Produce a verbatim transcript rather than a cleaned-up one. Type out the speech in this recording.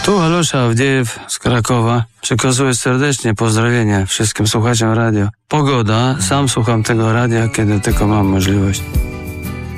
Tu Alosza Awdiejew z Krakowa. Przekazuję serdecznie pozdrowienia wszystkim słuchaczom radio. Pogoda, sam słucham tego radia, kiedy tylko mam możliwość.